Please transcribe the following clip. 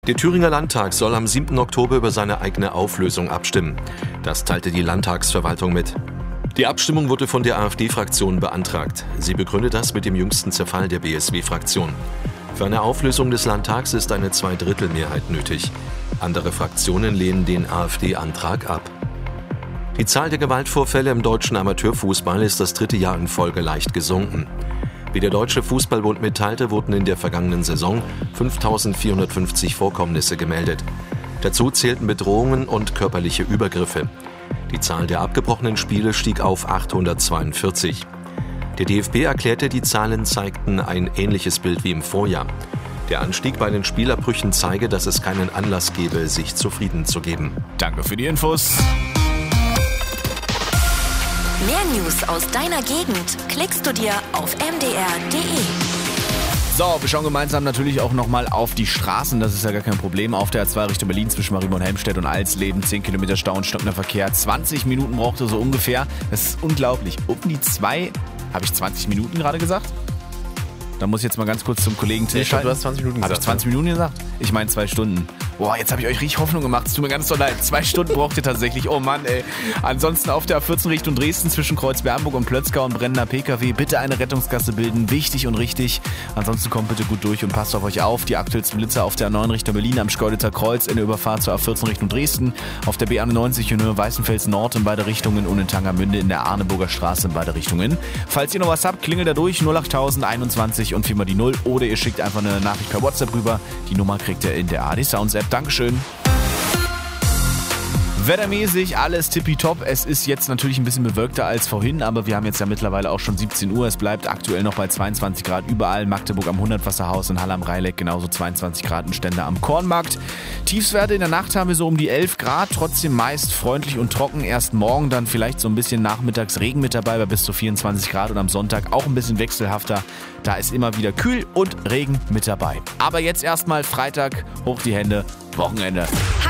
Der Thüringer Landtag soll am 7. Oktober über seine eigene Auflösung abstimmen. Das teilte die Landtagsverwaltung mit. Die Abstimmung wurde von der AfD-Fraktion beantragt. Sie begründet das mit dem jüngsten Zerfall der BSW-Fraktion. Für eine Auflösung des Landtags ist eine Zweidrittelmehrheit nötig. Andere Fraktionen lehnen den AfD-Antrag ab. Die Zahl der Gewaltvorfälle im deutschen Amateurfußball ist das 3. Jahr in Folge leicht gesunken. Wie der Deutsche Fußballbund mitteilte, wurden in der vergangenen Saison 5.450 Vorkommnisse gemeldet. Dazu zählten Bedrohungen und körperliche Übergriffe. Die Zahl der abgebrochenen Spiele stieg auf 842. Der DFB erklärte, die Zahlen zeigten ein ähnliches Bild wie im Vorjahr. Der Anstieg bei den Spielabbrüchen zeige, dass es keinen Anlass gebe, sich zufrieden zu geben. Danke für die Infos. Mehr News aus deiner Gegend klickst du dir auf mdr.de. So, wir schauen gemeinsam natürlich auch nochmal auf die Straßen. Das ist ja gar kein Problem. Auf der A2 Richtung Berlin zwischen Marienborn-Helmstedt und Alsleben 10 Kilometer Stau und stockender Verkehr. 20 Minuten brauchte so ungefähr. Das ist unglaublich. Habe ich 20 Minuten gerade gesagt? Da muss ich jetzt mal ganz kurz zum Kollegen Till schalten. Du hast 20 Minuten gesagt. Habe ich 20 Minuten gesagt? Ich meine 2 Stunden. Boah, jetzt habe ich euch richtig Hoffnung gemacht. Es tut mir ganz so leid. 2 Stunden braucht ihr tatsächlich. Oh Mann, ey. Ansonsten auf der A14 Richtung Dresden zwischen Kreuz-Bernburg und Plötzkau und brennender PKW. Bitte eine Rettungsgasse bilden. Wichtig und richtig. Ansonsten kommt bitte gut durch und passt auf euch auf. Die aktuellsten Blitzer auf der A9 Richtung Berlin am Schkeuditzer Kreuz in der Überfahrt zur A14 Richtung Dresden. Auf der B91 in Höhe Weißenfels Nord in beide Richtungen und in Tangermünde in der Arneburger Straße in beide Richtungen. Falls ihr noch was habt, klingelt da durch 08021 und 4 mal die 0 oder ihr schickt einfach eine Nachricht per WhatsApp rüber. Die Nummer kriegt ihr in der AD Sounds App. Dankeschön. Wettermäßig alles tippitopp. Es ist jetzt natürlich ein bisschen bewölkter als vorhin, aber wir haben jetzt ja mittlerweile auch schon 17 Uhr. Es bleibt aktuell noch bei 22 Grad überall. Magdeburg am Hundertwasserhaus in Halle am Rheineck genauso 22 Grad in Stende am Kornmarkt. Tiefstwerte in der Nacht haben wir so um die 11 Grad. Trotzdem meist freundlich und trocken. Erst morgen dann vielleicht so ein bisschen nachmittags Regen mit dabei bei bis zu 24 Grad und am Sonntag auch ein bisschen wechselhafter. Da ist immer wieder kühl und Regen mit dabei. Aber jetzt erstmal Freitag, hoch die Hände, Wochenende.